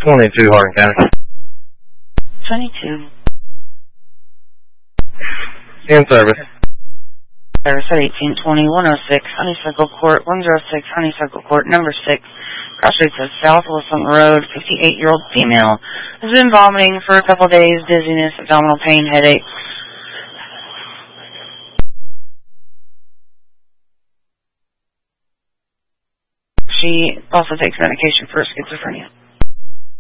22 Hardin County. 22. In service. Service at 1820-106 Honeysuckle Court, 106 Honeysuckle Court, number 6. Crossroads of South Wilson Road, 58-year-old female. Has been vomiting for a couple days, dizziness, abdominal pain, headache. She also takes medication for schizophrenia.